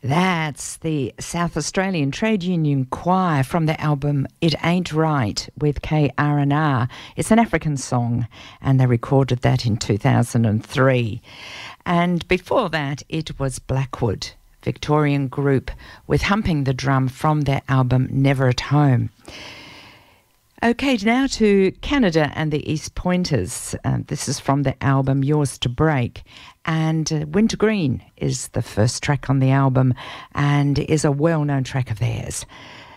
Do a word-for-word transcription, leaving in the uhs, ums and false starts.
That's the South Australian Trade Union Choir from the album It Ain't Right with K R N R. It's an African song, and they recorded that in two thousand three. And before that, it was Blackwood, Victorian group, with Humping the Drum from their album Never at Home. Okay, now to Canada and the East Pointers. Um, this is from the album Yours to Break. And uh, Wintergreen is the first track on the album and is a well-known track of theirs.